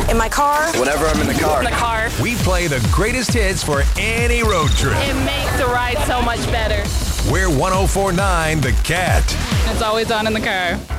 In my car. Whenever I'm in the car. In the car. We play the greatest hits for any road trip. It makes the ride so much better. We're 104.9 The Cat. It's always on in the car.